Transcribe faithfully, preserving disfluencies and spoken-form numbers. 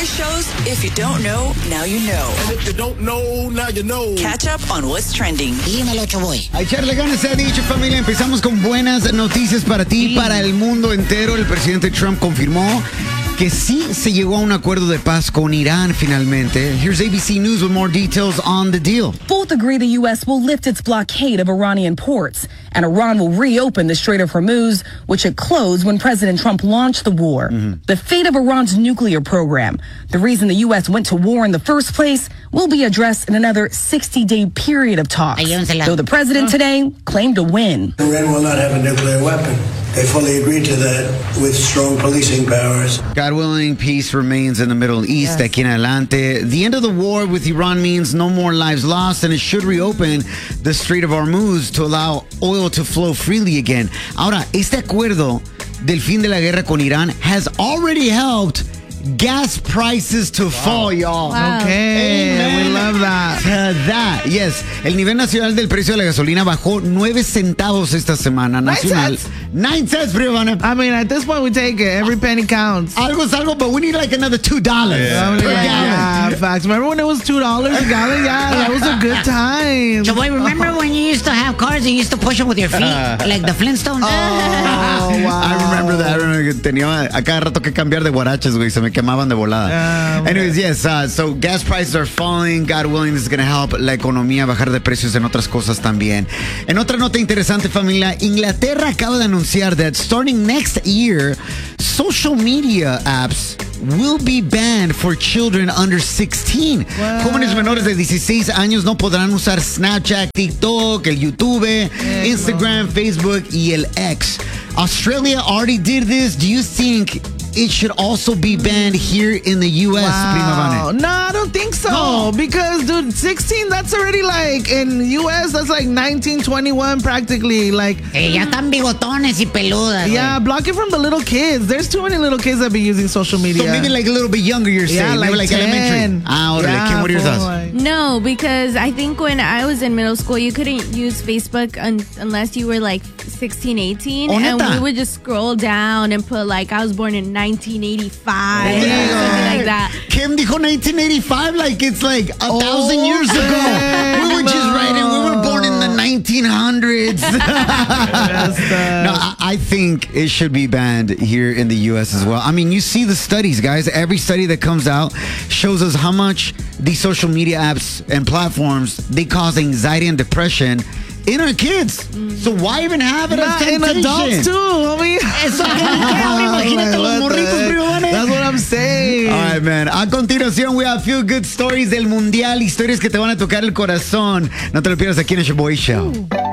shows, if you don't know, now you know. And if you don't know, now you know. Catch up on what's trending. Dímelo, Choboy. A echarle ganas, se ha dicho, familia. Empezamos con buenas noticias para ti, sí. Para el mundo entero. El presidente Trump confirmó que sí se llegó a un acuerdo de paz con Irán finalmente. Here's A B C News with more details on the deal. Both agree the U S will lift its blockade of Iranian ports, and Iran will reopen the Strait of Hormuz, which it closed when President Trump launched the war. Mm-hmm. The fate of Iran's nuclear program, the reason the U S went to war in the first place, will be addressed in another sixty-day period of talks, though the president today claimed a win. Iran will not have a nuclear weapon. They fully agreed to that with strong policing powers. God willing, peace remains in the Middle East. Yes. Aquí en adelante. The end of the war with Iran means no more lives lost, and it should reopen the Strait of Hormuz to allow oil to flow freely again. Ahora, este acuerdo del fin de la guerra con Irán has already helped gas prices to wow. fall, y'all. Wow. Okay, Amen. We love that. To that, yes. El nivel nacional del precio de la gasolina bajó nueve centavos esta semana. Nacional. Nine cents? Nine cents, Brianna. I mean, at this point, we take it. Every penny counts. Algo es algo, but we need like another two dollars yeah. per yeah, gallon. Yeah, facts. Remember when it was two dollars a gallon? Yeah, that was a good time. So, boy, remember when you used to have cars and you used to push them with your feet? Like the Flintstones? Oh, wow. I remember that. I remember que tenía a cada rato que cambiar de guaraches, güey. Se me quemaban de volada. Um, Anyways, yes, uh, so gas prices are falling. God willing, this is going to help la economía bajar de precios en otras cosas también. En otra nota interesante, familia, Inglaterra acaba de anunciar that starting next year, social media apps will be banned for children under sixteen. Wow. Jóvenes menores de dieciséis años no podrán usar Snapchat, TikTok, el YouTube, yeah, Instagram, wow. Facebook y el X. Australia already did this. Do you think it should also be banned here in the U S, wow. No, I don't think so. No. Because, dude, sixteen, that's already like, in the U S, that's like nineteen, twenty-one practically. Like, hey, ya tan bigotones y peludas. Yeah, block it from the little kids. There's too many little kids that be using social media. So maybe like a little bit younger, you're saying. Yeah, like, maybe like ten. Elementary. Ah, yeah, Kim, what are your thoughts? Like... No, because I think when I was in middle school, you couldn't use Facebook un- unless you were like sixteen, eighteen. Oh, and neta? we would just scroll down and put like, I was born in nineteen eighty-five. Oh, yeah. Something like that. Kim dijo nineteen eighty-five like it's like a oh, thousand years ago. We were just writing, we were born in the nineteen hundreds. No, I, I think it should be banned here in the U S as well. I mean, you see the studies, guys. Every study that comes out shows us how much these social media apps and platforms, they cause anxiety and depression in our kids. Mm. So why even have it as temptation? In adults too, homie. That's what I'm saying. All right, man. A continuación, we have few good stories del mundial, historias que te van a tocar el corazón. No te lo pierdas aquí en el Show Boy Show. Ooh.